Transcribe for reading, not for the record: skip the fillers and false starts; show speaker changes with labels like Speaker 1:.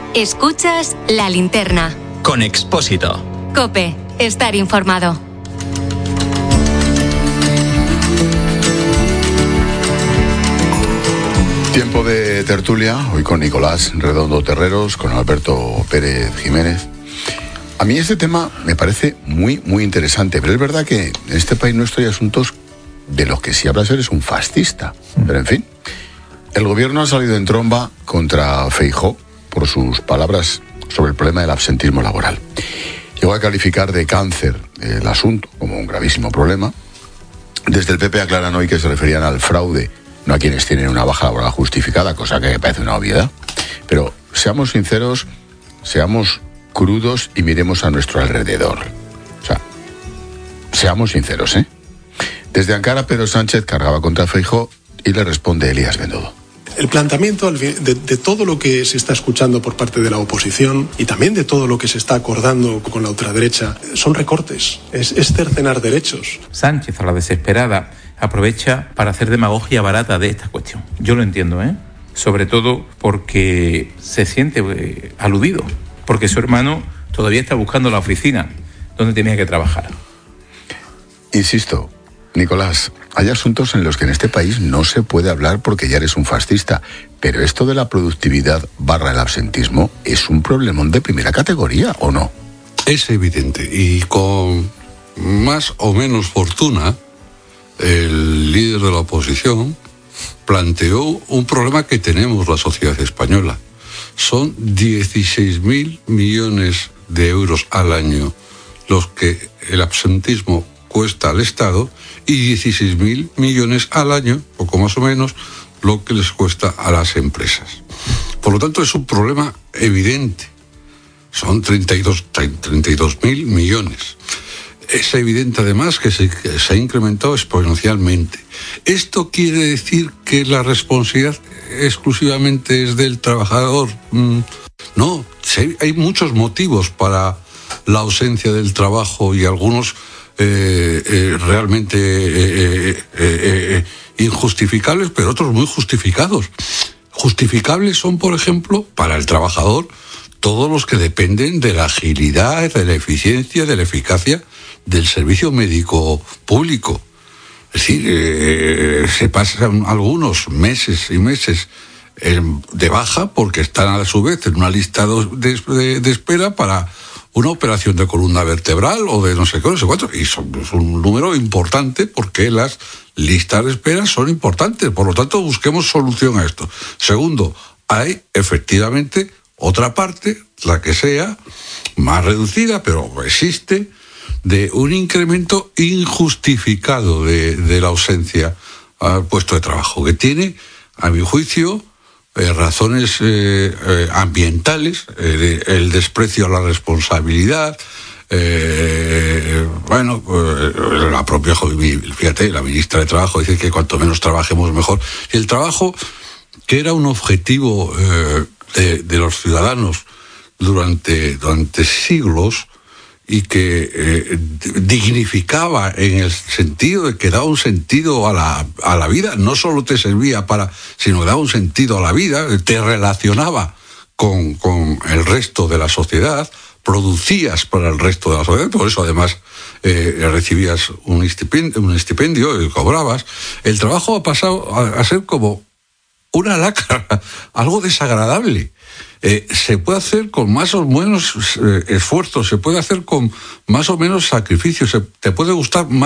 Speaker 1: Escuchas La Linterna.
Speaker 2: Con Expósito.
Speaker 1: COPE. Estar informado.
Speaker 3: Tiempo de tertulia, hoy con Nicolás Redondo Terreros, con Alberto Pérez Jiménez. A mí este tema me parece muy, muy interesante, pero es verdad que en este país nuestro hay asuntos de los que si hablas eres un fascista. Pero en fin, el gobierno ha salido en tromba contra Feijóo por sus palabras sobre el problema del absentismo laboral. Llegó a calificar de cáncer el asunto como un gravísimo problema. Desde el PP aclaran hoy que se referían al fraude, no a quienes tienen una baja laboral justificada, cosa que me parece una obviedad. Pero seamos sinceros, seamos crudos y miremos a nuestro alrededor. O sea, seamos sinceros, ¿eh? Desde Ankara, Pedro Sánchez cargaba contra Feijóo y le responde Elías Bendodo.
Speaker 4: El planteamiento de todo lo que se está escuchando por parte de la oposición y también de todo lo que se está acordando con la ultraderecha son recortes, es cercenar derechos.
Speaker 5: Sánchez, a la desesperada, aprovecha para hacer demagogia barata de esta cuestión. Yo lo entiendo, sobre todo porque se siente aludido, porque su hermano todavía está buscando la oficina donde tenía que trabajar.
Speaker 3: Insisto, Nicolás, hay asuntos en los que en este país no se puede hablar porque ya eres un fascista, pero esto de la productividad / el absentismo es un problemón de primera categoría, ¿o no?
Speaker 6: Es evidente, y con más o menos fortuna, el líder de la oposición planteó un problema que tenemos la sociedad española. Son 16.000 millones de euros al año los que el absentismo cuesta al Estado y 16.000 millones al año, poco más o menos, lo que les cuesta a las empresas. Por lo tanto, es un problema evidente. Son 32.000 millones. Es evidente además que se ha incrementado exponencialmente. ¿Esto quiere decir que la responsabilidad exclusivamente es del trabajador? No, hay muchos motivos para la ausencia del trabajo y algunos realmente injustificables, pero otros muy justificados. Justificables son, por ejemplo, para el trabajador, todos los que dependen de la agilidad, de la eficiencia, de la eficacia del servicio médico público. Es decir, se pasan algunos meses y meses de baja porque están a su vez en una lista de espera para una operación de columna vertebral o de no sé qué, no sé cuánto, y es un número importante porque las listas de espera son importantes, por lo tanto busquemos solución a esto. Segundo, hay efectivamente otra parte, la que sea más reducida, pero existe, de un incremento injustificado de la ausencia al puesto de trabajo, que tiene, a mi juicio, razones ambientales, el desprecio a la responsabilidad, la propia, fíjate, la ministra de Trabajo dice que cuanto menos trabajemos mejor. Y el trabajo, que era un objetivo de los ciudadanos durante siglos, y que dignificaba en el sentido de que daba un sentido a la vida, no solo te servía sino que daba un sentido a la vida, te relacionaba con el resto de la sociedad, producías para el resto de la sociedad, por eso además recibías un estipendio y cobrabas. El trabajo ha pasado a ser como una lacra, algo desagradable. Se puede hacer con más o menos esfuerzo, se puede hacer con más o menos sacrificio, te puede gustar más